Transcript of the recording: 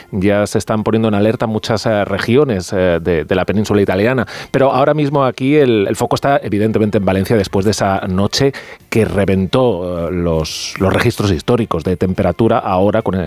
ya se están poniendo en alerta muchas regiones de la península italiana. Pero ahora mismo aquí el foco está evidentemente en Valencia después de esa noche que reventó los registros históricos de temperatura ahora con